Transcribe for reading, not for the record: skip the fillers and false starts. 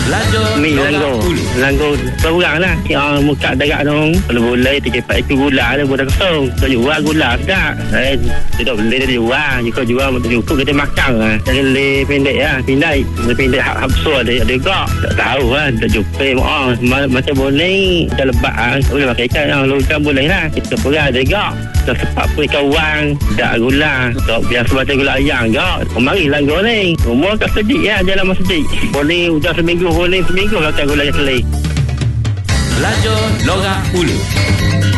Mi langgo seorang lah yang muka dekat tu kalau boleh tercepat itu gula dia buat kosong tak jual gula tak tidak boleh dia jual jika jual untuk kita makan lah jadi le pendek lah pendek habsur ada gak tak tahu lah tak jumpa macam boleh kita lebat boleh pakai ikan lu ikan boleh lah kita perah ada gak tak sepak pun ikan wang tak gula tak biasa macam gula ayam gak mari langgo ni umur kat sedik ya jalan masjid boleh hujan seminggu boleh seminggu makan gula yang selai Belajar Logat Ulu.